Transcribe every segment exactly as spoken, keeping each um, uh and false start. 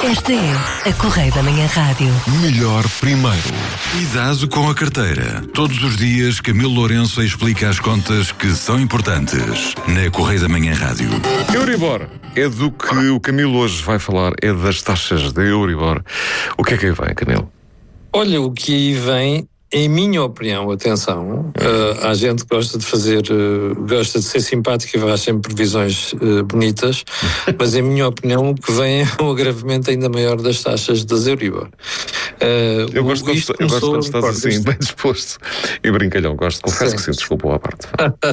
Esta é a Correio da Manhã Rádio. Melhor primeiro. Cuidado com a carteira. Todos os dias, Camilo Lourenço explica as contas que são importantes. Na Correio da Manhã Rádio. Euribor. É do que o Camilo hoje vai falar. É das taxas de Euribor. O que é que aí vem, Camilo? Olha, o que aí vem, em minha opinião, atenção, uh, há gente que gosta de fazer, uh, gosta de ser simpática e faz sempre previsões uh, bonitas, mas em minha opinião o que vem é um agravamento ainda maior das taxas das Euribor. Uh, eu gosto quando, eu gosto quando estás assim, isto... bem disposto e brincalhão. Gosto, confesso sim. que sim, desculpa à parte.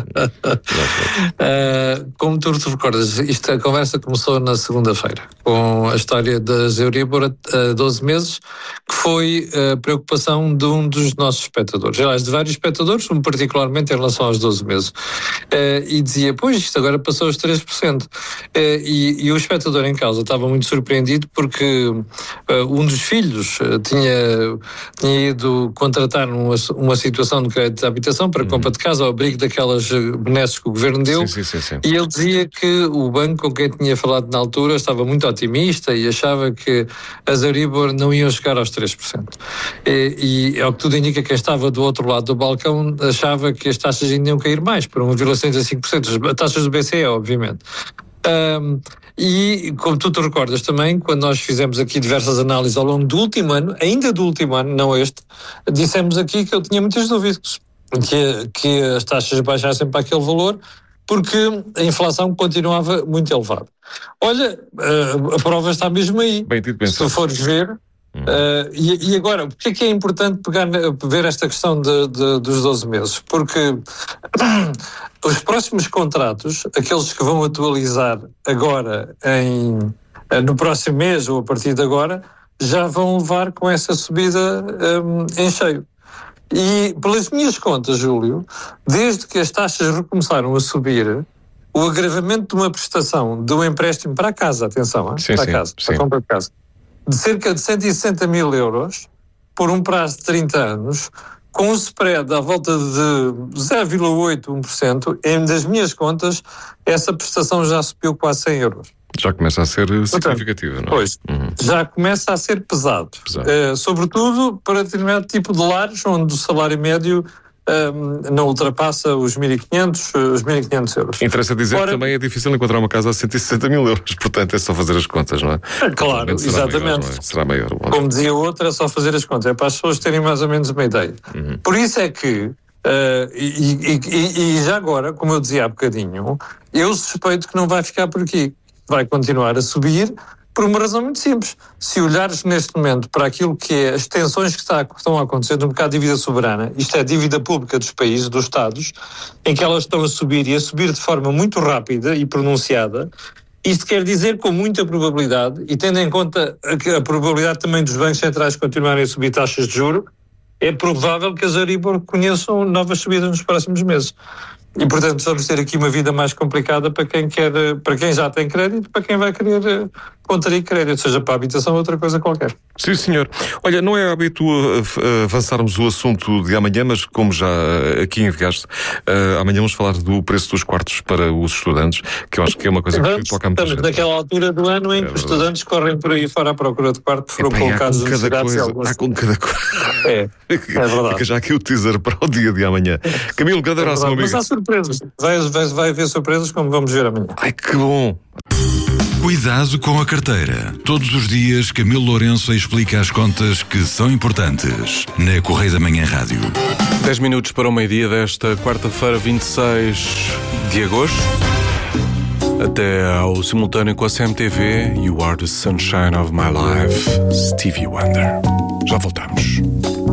uh, como tu te recordas, isto, a conversa começou na segunda-feira, com a história das Euribor a doze meses, que foi a preocupação de um dos nossos espectadores, aliás, de vários espectadores, um particularmente em relação aos doze meses, uh, e dizia, pois isto agora passou aos três por cento, uh, e, e o espectador em causa estava muito surpreendido porque uh, um dos filhos uh, tinha, tinha ido contratar uma, uma situação de crédito de habitação para uhum. compra de casa ao abrigo daquelas benesses que o governo deu, sim, sim, sim, sim. E ele dizia que o banco com quem tinha falado na altura estava muito otimista e achava que as Euribor não iam chegar aos três por cento, e, e ao que tudo indica, quem estava do outro lado do balcão achava que as taxas ainda iam cair mais, para um vírgula setenta e cinco por cento, as taxas do B C E, obviamente. Um, e, como tu te recordas também, quando nós fizemos aqui diversas análises ao longo do último ano, ainda do último ano, não este, dissemos aqui que eu tinha muitas dúvidas que, que as taxas baixassem para aquele valor, porque a inflação continuava muito elevada. Olha, a prova está mesmo aí. Bem, se tu fores ver... Uh, e, e agora, porque é que é importante pegar, ver esta questão de, de, dos doze meses? Porque os próximos contratos, aqueles que vão atualizar agora em, no próximo mês ou a partir de agora, já vão levar com essa subida um, em cheio. E pelas minhas contas, Júlio, desde que as taxas recomeçaram a subir, o agravamento de uma prestação de um empréstimo para a casa, atenção, sim, para a sim, casa, sim. para a compra de casa, de cerca de cento e sessenta mil euros, por um prazo de trinta anos, com um spread à volta de zero vírgula oito, um por cento, em das minhas contas, essa prestação já subiu quase cem euros. Já começa a ser significativa, não é? Pois, uhum. já começa a ser pesado. pesado. Uh, sobretudo para determinado tipo de lares, onde o salário médio Um, não ultrapassa os mil e quinhentos, os mil e quinhentos euros. Interessa dizer Ora, que também é difícil encontrar uma casa a cento e sessenta mil euros, portanto é só fazer as contas, não é? Claro, será exatamente. Maior, não é? Será maior. Bom. Como dizia o outro, é só fazer as contas, é para as pessoas terem mais ou menos uma ideia. Uhum. Por isso é que, uh, e, e, e, e já agora, como eu dizia há bocadinho, eu suspeito que não vai ficar por aqui. Vai continuar a subir, por uma razão muito simples. Se olhares neste momento para aquilo que é as tensões que, está, que estão a acontecer no mercado de dívida soberana, isto é a dívida pública dos países, dos Estados, em que elas estão a subir e a subir de forma muito rápida e pronunciada, isto quer dizer com muita probabilidade, e tendo em conta a, a probabilidade também dos bancos centrais continuarem a subir taxas de juros, é provável que as Euribor conheçam novas subidas nos próximos meses. E, portanto, vamos ter aqui uma vida mais complicada para quem quer, para quem já tem crédito, para quem vai querer contrair crédito, seja para a habitação ou outra coisa qualquer. Sim, senhor. Olha, não é hábito avançarmos o assunto de amanhã, mas como já aqui enviaste, uh, amanhã vamos falar do preço dos quartos para os estudantes, que eu acho que é uma coisa vamos, que toca a muita gente. Estamos naquela altura do ano em é que os estudantes correm por aí fora à procura de quarto, foram colocados nos cidades. Há com cada coisa. É, é verdade. Fica já aqui o teaser para o dia de amanhã. Camilo, grande abraço, meu amigo. Mas há surpresas. Vai, vai, vai haver surpresas, como vamos ver amanhã. Ai, que bom! Cuidado com a carteira. Todos os dias, Camilo Lourenço explica as contas que são importantes. Na Correio da Manhã Rádio. dez minutos para o meio-dia desta quarta-feira, vinte e seis de agosto. Até ao simultâneo com a C M T V, You Are the Sunshine of My Life, Stevie Wonder. Já voltamos.